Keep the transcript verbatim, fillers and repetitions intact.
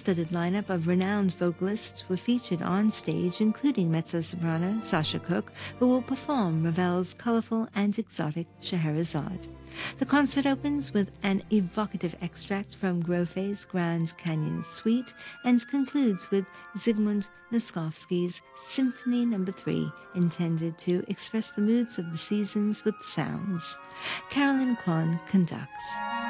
star-studded lineup of renowned vocalists were featured on stage, including mezzo-soprano Sasha Cook, who will perform Ravel's colorful and exotic Scheherazade. The concert opens with an evocative extract from Grofé's Grand Canyon Suite and concludes with Zygmunt Noskovsky's Symphony Number three, intended to express the moods of the seasons with sounds. Carolyn Kwan conducts.